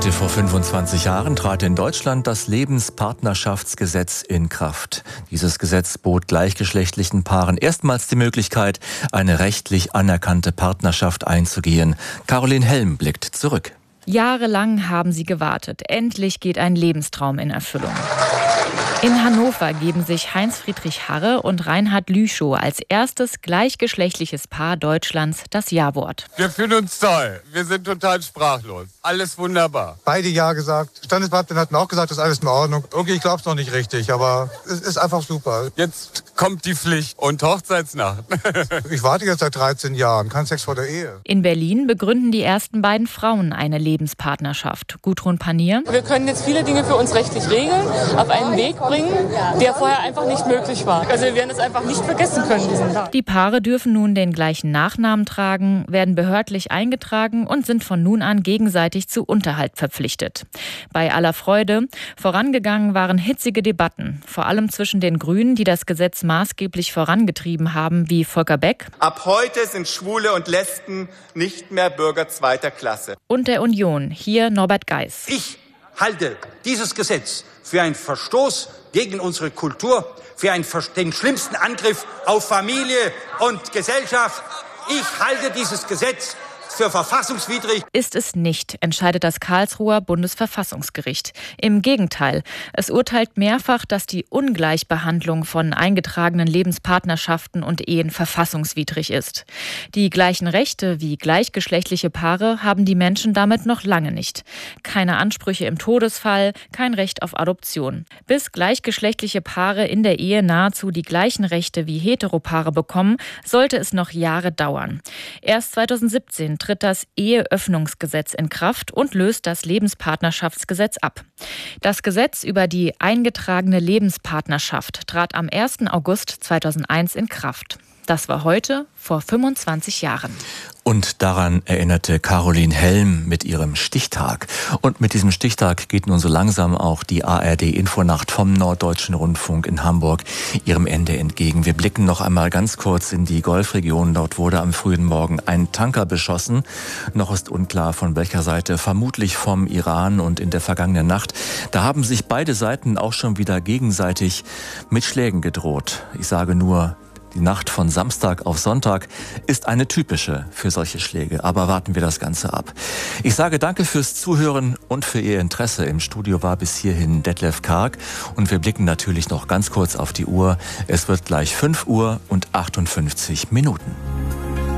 Heute vor 25 Jahren trat in Deutschland das Lebenspartnerschaftsgesetz in Kraft. Dieses Gesetz bot gleichgeschlechtlichen Paaren erstmals die Möglichkeit, eine rechtlich anerkannte Partnerschaft einzugehen. Caroline Helm blickt zurück. Jahrelang haben sie gewartet. Endlich geht ein Lebenstraum in Erfüllung. In Hannover geben sich Heinz-Friedrich Harre und Reinhard Lüschow als erstes gleichgeschlechtliches Paar Deutschlands das Ja-Wort. Wir fühlen uns toll. Wir sind total sprachlos. Alles wunderbar. Beide Ja gesagt. Standesbeamtin hat mir auch gesagt, das ist alles in Ordnung. Okay, ich glaube es noch nicht richtig, aber es ist einfach super. Jetzt kommt die Pflicht und Hochzeitsnacht. Ich warte jetzt seit 13 Jahren. Kein Sex vor der Ehe. In Berlin begründen die ersten beiden Frauen eine Lebenspartnerschaft. Gudrun Panier. Wir können jetzt viele Dinge für uns rechtlich regeln, auf einen Weg bringen, der vorher einfach nicht möglich war. Also wir werden es einfach nicht vergessen können, diesen Tag. Die Paare dürfen nun den gleichen Nachnamen tragen, werden behördlich eingetragen und sind von nun an gegenseitig zu Unterhalt verpflichtet. Bei aller Freude, vorangegangen waren hitzige Debatten, vor allem zwischen den Grünen, die das Gesetz maßgeblich vorangetrieben haben, wie Volker Beck. Ab heute sind Schwule und Lesben nicht mehr Bürger zweiter Klasse. Und der Union, hier Norbert Geis. Ich halte dieses Gesetz für einen Verstoß gegen unsere Kultur, für den schlimmsten Angriff auf Familie und Gesellschaft. Ich halte dieses Gesetz für verfassungswidrig. Ist es nicht, entscheidet das Karlsruher Bundesverfassungsgericht. Im Gegenteil, es urteilt mehrfach, dass die Ungleichbehandlung von eingetragenen Lebenspartnerschaften und Ehen verfassungswidrig ist. Die gleichen Rechte wie gleichgeschlechtliche Paare haben die Menschen damit noch lange nicht. Keine Ansprüche im Todesfall, kein Recht auf Adoption. Bis gleichgeschlechtliche Paare in der Ehe nahezu die gleichen Rechte wie Heteropaare bekommen, sollte es noch Jahre dauern. Erst 2017 tritt das Eheöffnungsgesetz in Kraft und löst das Lebenspartnerschaftsgesetz ab. Das Gesetz über die eingetragene Lebenspartnerschaft trat am 1. August 2001 in Kraft. Das war heute vor 25 Jahren. Und daran erinnerte Caroline Helm mit ihrem Stichtag. Und mit diesem Stichtag geht nun so langsam auch die ARD-Infonacht vom Norddeutschen Rundfunk in Hamburg ihrem Ende entgegen. Wir blicken noch einmal ganz kurz in die Golfregion. Dort wurde am frühen Morgen ein Tanker beschossen. Noch ist unklar, von welcher Seite, vermutlich vom Iran. Und in der vergangenen Nacht, da haben sich beide Seiten auch schon wieder gegenseitig mit Schlägen gedroht. Ich sage nur, die Nacht von Samstag auf Sonntag ist eine typische für solche Schläge. Aber warten wir das Ganze ab. Ich sage danke fürs Zuhören und für Ihr Interesse. Im Studio war bis hierhin Detlef Karg. Und wir blicken natürlich noch ganz kurz auf die Uhr. Es wird gleich 5 Uhr und 58 Minuten.